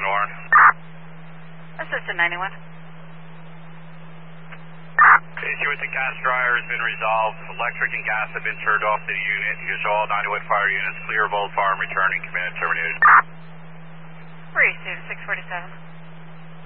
Warren. Assistant 91. Issue with the gas dryer has been resolved. Electric and gas have been turned off to the unit. Use all 90-watt fire units. Clear of old farm returning. Command terminated. Free, student 647.